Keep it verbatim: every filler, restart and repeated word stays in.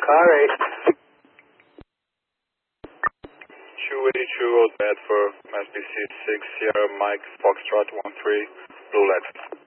Car eight. two eighty-two Road Bedford, Mass B C six, Sierra Mike, Foxtrot one three, Blue Lex.